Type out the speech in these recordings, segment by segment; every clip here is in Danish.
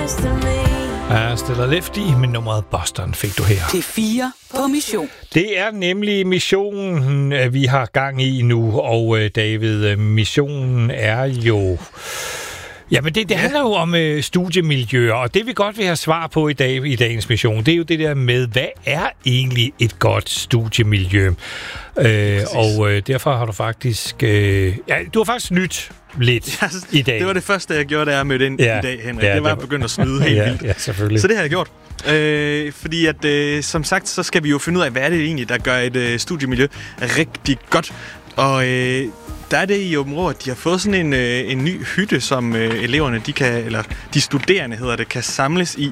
Stiller Lefty med nummeret Boston fik du her. P4 på mission. Det er nemlig missionen, vi har gang i nu, og David, missionen er jo... Jamen, det handler jo om studiemiljøer, og det vi godt vil have svar på i dagens mission, det er jo det der med, hvad er egentlig et godt studiemiljø? Og derfor har du faktisk... du har faktisk snydt lidt i dag. Det var det første, jeg gjorde, da jeg mødte ind i dag, Henrik. Det var at begynde at snyde helt vildt. Ja, selvfølgelig. Så det har jeg gjort. Fordi at, som sagt, så skal vi jo finde ud af, hvad er det egentlig, der gør et studiemiljø rigtig godt. Og der er det i Aabenraa, at de har fået sådan en ny hytte, som eleverne, de studerende hedder det, kan samles i.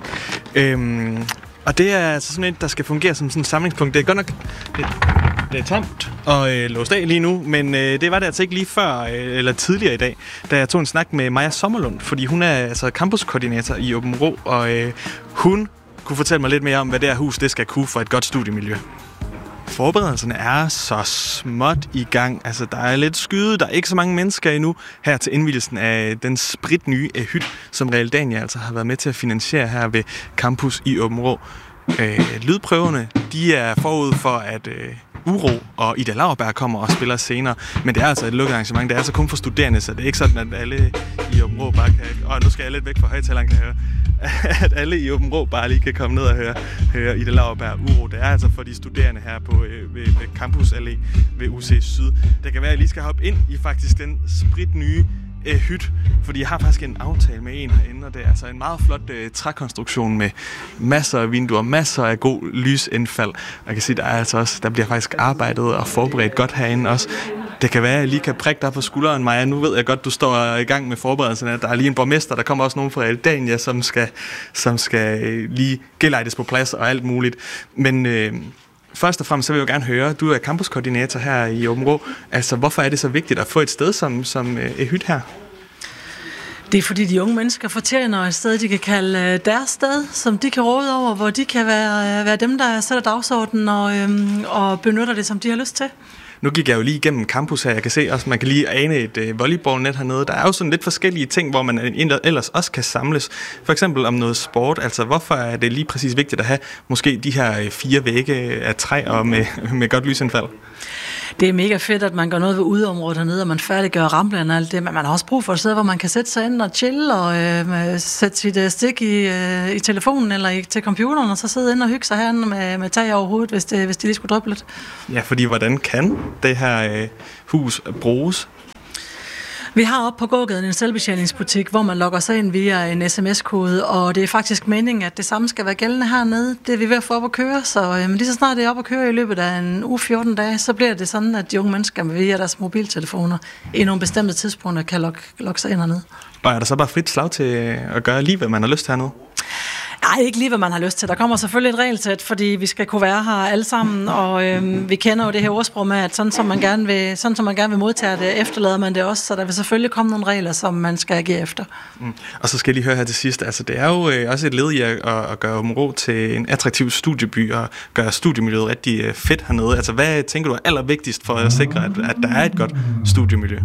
Og det er altså sådan et, der skal fungere som sådan et samlingspunkt. Det er godt nok... Det er tomt og låst af lige nu, men det var det altså ikke lige før eller tidligere i dag, da jeg tog en snak med Maja Sommerlund, fordi hun er altså campuskoordinator i Aabenraa, og hun kunne fortælle mig lidt mere om, hvad det her hus det skal kunne for et godt studiemiljø. Forberedelserne er så småt i gang. Altså, der er lidt skyde, der er ikke så mange mennesker endnu her til indvielsen af den spritnye hytte, som Realdania altså har været med til at finansiere her ved campus i Aabenraa. Lydprøverne, de er forud for, at Uro og Ida Lauerberg kommer og spiller senere. Men det er altså et lukket arrangement. Det er altså kun for studerende, så det er ikke sådan, at alle i Aabenraa bare kan... nu skal jeg lidt væk fra højtaleren, kan jeg høre. At alle i Aabenraa bare lige kan komme ned og høre Ida Lauerberg og Uro. Det er altså for de studerende her på ved Campus Allé ved UC Syd. Det kan være, at jeg lige skal hoppe ind i faktisk den spritnye hytte, fordi jeg har faktisk en aftale med en herinde, og det er altså en meget flot trækonstruktion med masser af vinduer, masser af god lysindfald. Jeg kan sige, der bliver faktisk arbejdet og forberedt godt herinde også. Det kan være, at jeg lige kan prikke dig på skulderen, Maja. Nu ved jeg godt, du står i gang med forberedelserne. Der er lige en borgmester, der kommer også nogen fra Realdania, som skal lige gelejdes på plads og alt muligt. Men først og fremmest så vil jeg jo gerne høre, du er campuskoordinator her i Aabenraa. Altså, hvorfor er det så vigtigt at få et sted som hytte her? Det er fordi de unge mennesker fortjener et sted, de kan kalde deres sted, som de kan råde over, hvor de kan være dem, der sætter dagsordenen og benytter det, som de har lyst til. Nu gik jeg jo lige igennem campus her. Jeg kan se også, man kan lige ane et volleyballnet hernede. Der er jo sådan lidt forskellige ting, hvor man ellers også kan samles. For eksempel om noget sport. Altså, hvorfor er det lige præcis vigtigt at have måske de her 4 vægge af træ og med godt lysindfald? Det er mega fedt, at man gør noget ved udeområdet hernede, og man færdiggør ramplen og alt det, men man har også brug for et sted, hvor man kan sætte sig ind og chille og sætte sit stik i telefonen eller til computeren, og så sidde ind og hygge sig herinde med tag over hovedet, hvis de lige skulle drøbe lidt. Ja, fordi hvordan kan det her hus bruges? Vi har oppe på gågaden en selvbetjeningsbutik, hvor man logger sig ind via en sms-kode, og det er faktisk meningen, at det samme skal være gældende hernede. Det er vi ved at få op at køre, så lige så snart det er op at køre i løbet af en uge 14 dage, så bliver det sådan, at de unge mennesker via deres mobiltelefoner i nogle bestemte tidspunkter kan logge sig ind hernede. Og er der så bare frit slag til at gøre lige, hvad man har lyst til hernede? Nej, ikke lige, hvad man har lyst til. Der kommer selvfølgelig et regelsæt, fordi vi skal kunne være her alle sammen, og vi kender jo det her ordsprog med, at sådan som man gerne vil modtage det, efterlader man det også, så der vil selvfølgelig komme nogle regler, som man skal agere efter. Og så skal jeg lige høre her til sidst, altså det er jo også et led i at gøre Aabenraa til en attraktiv studieby og gøre studiemiljøet rigtig fedt hernede. Altså hvad tænker du er allervigtigst for at sikre, at der er et godt studiemiljø?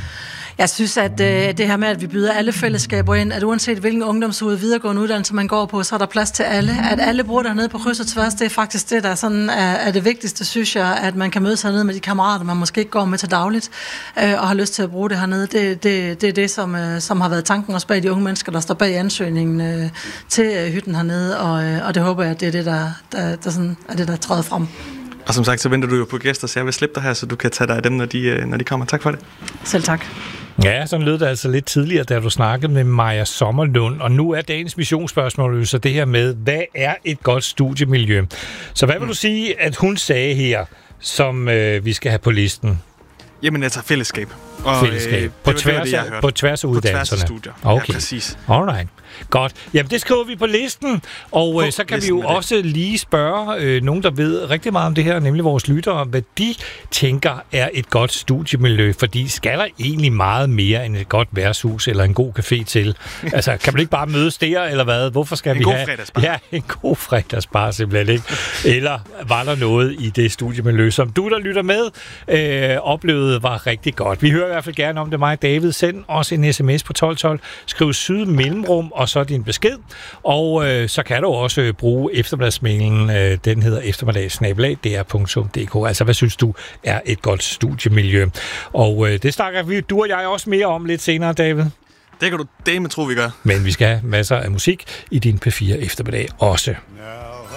Jeg synes, at det her med, at vi byder alle fællesskaber ind, at uanset hvilken videregående uddannelse man går på, så er der plads til alle. At alle bor dernede på kryds og tværs, det er faktisk det, der sådan er det vigtigste, synes jeg, at man kan mødes hernede med de kammerater, man måske ikke går med til dagligt, og har lyst til at bruge det hernede. Det er det, som har været tanken også bag de unge mennesker, der står bag ansøgningen til hytten hernede, og det håber jeg, at det er det, der sådan, er det, der træder frem. Og som sagt, så venter du jo på gæster, så jeg vil slippe dig her, så du kan tage dig af dem, når de kommer. Tak for det. Selv tak. Ja, sådan lød det altså lidt tidligere, da du snakkede med Maja Sommerlund, og nu er dagens missionsspørgsmål så det her med, hvad er et godt studiemiljø? Så hvad vil du sige, at hun sagde her, som vi skal have på listen? Jamen altså fællesskab. Og, fællesskab. På tværs af uddannelserne? På tværs af studier, okay. Ja, præcis. Alright. Godt. Jamen, det skriver vi på listen, og så kan vi jo også lige spørge nogen, der ved rigtig meget om det her, nemlig vores lyttere, hvad de tænker er et godt studiemiljø, fordi skal der egentlig meget mere end et godt værtshus eller en god café til? Altså, kan man ikke bare mødes der, eller hvad? Hvorfor skal vi have... Ja, en god fredagsbar simpelthen, ikke? Eller var der noget i det studiemiljø, som du, der lytter med, oplevede var rigtig godt? Vi hører hvert fald gerne om det mig, David. Send os en sms på 1212. Skriv syd mellemrum, og så din besked. Og så kan du også bruge eftermiddagsmailen. Den hedder eftermiddags@dr.dk. Altså, hvad synes du er et godt studiemiljø? Og det snakker vi, du og jeg også mere om lidt senere, David. Det kan du dame tro, vi gør. Men vi skal have masser af musik i din P4 eftermiddag også. Ja.